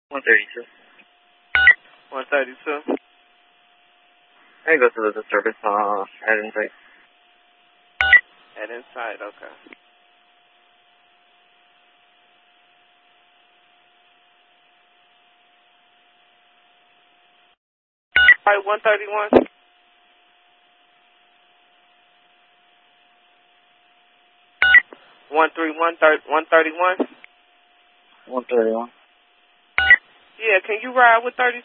132. 132. I go to the service at Insight. At Insight, okay. All right, 131. 131. 131. Yeah, can you ride with 32?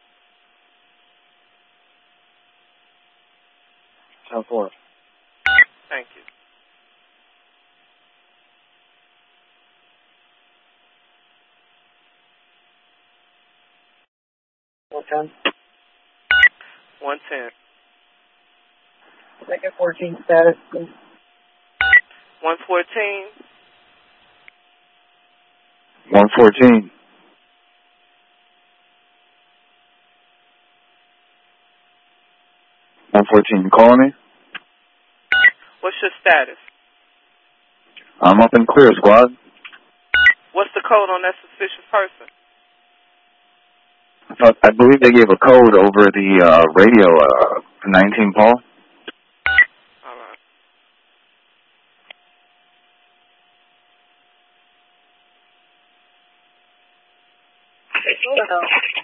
10-4. Thank you. $110. 110. Second 14 status, please. 114. 114. 114, you calling me? What's your status? I'm up and clear, squad. What's the code on that suspicious person? I believe they gave a code over the radio, 19 Paul. All right.